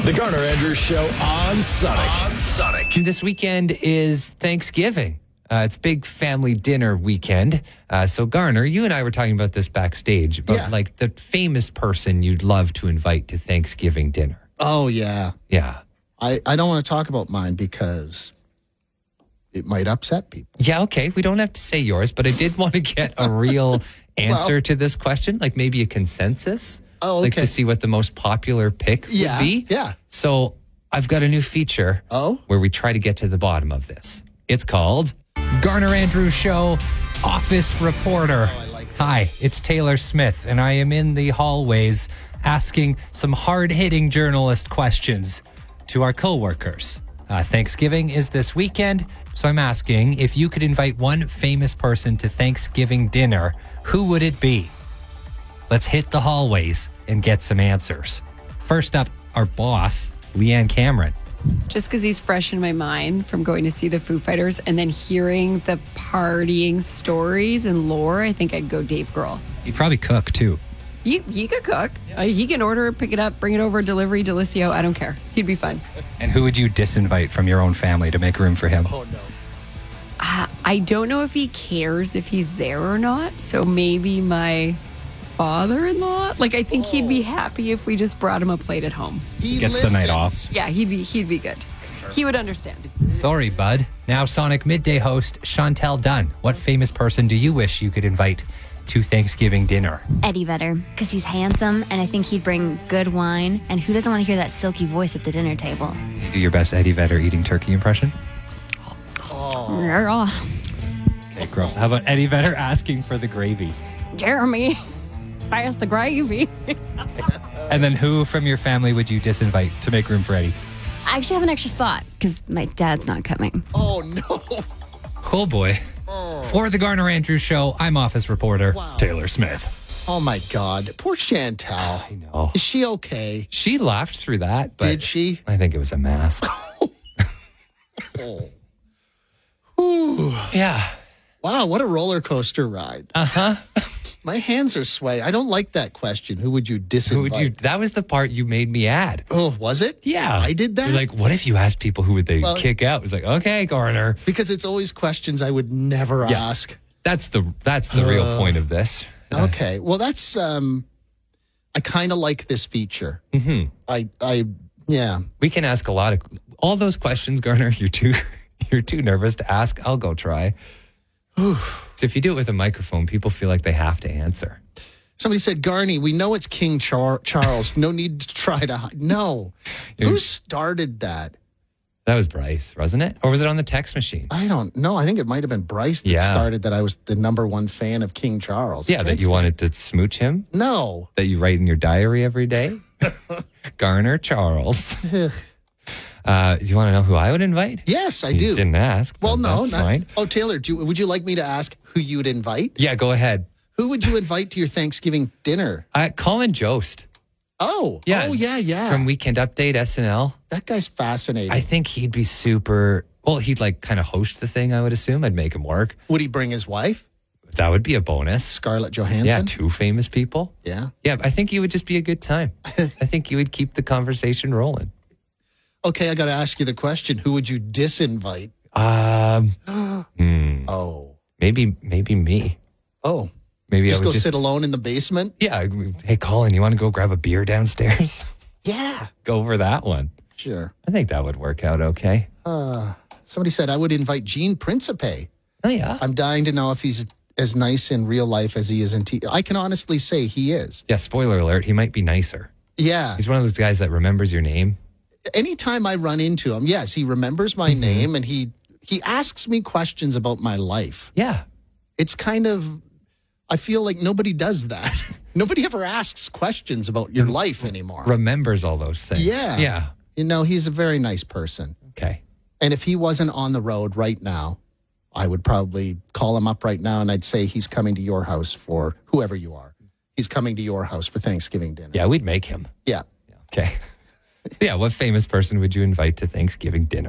The Garner Andrews Show on Sonic. This weekend is Thanksgiving. It's big family dinner weekend. So Garner, you and I were talking about this backstage, about like the famous person you'd love to invite to Thanksgiving dinner. Oh, yeah. Yeah. I don't want to talk about mine because it might upset people. Yeah, okay. We don't have to say yours, but I did want to get a real answer to this question, like maybe a consensus. Oh, okay. Like to see what the most popular pick would be. Yeah. So I've got a new feature where we try to get to the bottom of this. It's called Garner Andrews Show Office Reporter. I like this. Hi, it's Taylor Smith, and I am in the hallways asking some hard-hitting journalist questions to our coworkers. Thanksgiving is this weekend, so I'm asking if you could invite one famous person to Thanksgiving dinner, who would it be? Let's hit the hallways and get some answers. First up, our boss, Leanne Cameron. Just because he's fresh in my mind from going to see the Foo Fighters and then hearing the partying stories and lore, I think I'd go Dave Grohl. He'd probably cook, too. He could cook. He can order, pick it up, bring it over, delivery, Delicio. I don't care. He'd be fun. And who would you disinvite from your own family to make room for him? Oh, no. I don't know if he cares if he's there or not. So maybe my father-in-law. Like, I think he'd be happy if we just brought him a plate at home. He Gets the night off. Yeah, he'd be good. He would understand. Sorry, bud. Now Sonic Midday host Chantel Dunn. What famous person do you wish you could invite to Thanksgiving dinner? Eddie Vedder, because he's handsome and I think he'd bring good wine. And who doesn't want to hear that silky voice at the dinner table? You do your best Eddie Vedder eating turkey impression? Okay, gross. How about Eddie Vedder asking for the gravy? Jeremy, pass the gravy. And then who from your family would you disinvite to make room for Eddie? I actually have an extra spot because my dad's not coming. Oh, no. Cool boy. For the Garner Andrews Show, I'm office reporter Taylor Smith. Oh, my God. Poor Chantel. I know. Is she okay? She laughed through that, but Did she? I think it was a mask. Oh. Yeah. Wow, what a roller coaster ride. Uh-huh. My hands are sweaty. I don't like that question. Who would you disinvite? Who would you? That was the part you made me add. Oh, was it? Yeah. I did that? You're like, what if you asked people who would they Well- kick out? It was like, okay, Garner. Because it's always questions I would never ask. That's the real point of this. Okay. Well, that's I kind of like this feature. Mm-hmm. Yeah. We can ask a lot of all those questions, Garner. You're too nervous to ask. I'll go try. So if you do it with a microphone, people feel like they have to answer. Somebody said, Garney, we know it's King Charles. No need to try to hide. No. Who started that? That was Bryce, wasn't it? Or was it on the text machine? I don't know. I think it might have been Bryce that started that I was the number one fan of King Charles. Yeah, that you wanted to smooch him? No. That you write in your diary every day? Garner Charles. Do you want to know who I would invite? Yes, I You do. didn't ask. Well, but no. that's fine. Oh, Taylor, would you like me to ask who you would invite? Yeah, go ahead. Who would you invite to your Thanksgiving dinner? Colin Jost. Oh, Yeah. Oh, yeah. From Weekend Update, SNL. That guy's fascinating. I think he'd be super... Well, he'd like kind of host the thing, I would assume. I'd make him work. Would he bring his wife, That would be a bonus. Scarlett Johansson? Yeah, two famous people. Yeah. Yeah, I think he would just be a good time. I think he would keep the conversation rolling. Okay, I got to ask you the question. Who would you disinvite? Oh. Maybe me. Oh. Maybe Just I would go sit alone in the basement? Yeah. Hey, Colin, you want to go grab a beer downstairs? Yeah. Go over that one. Sure. I think that would work out okay. Somebody said I would invite Gene Principe. Oh, yeah. I'm dying to know if he's as nice in real life as he is in TV. I can honestly say he is. Yeah, spoiler alert, he might be nicer. Yeah. He's one of those guys that remembers your name. Anytime I run into him, yes, he remembers my name and he asks me questions about my life. Yeah. It's kind of, I feel like nobody does that. Nobody ever asks questions about your life anymore. Remembers all those things. Yeah. Yeah. You know, he's a very nice person. Okay. And if he wasn't on the road right now, I would probably call him up right now and I'd say he's coming to your house for whoever you are. He's coming to your house for Thanksgiving dinner. Yeah, we'd make him. Yeah. Okay. Yeah, what famous person would you invite to Thanksgiving dinner?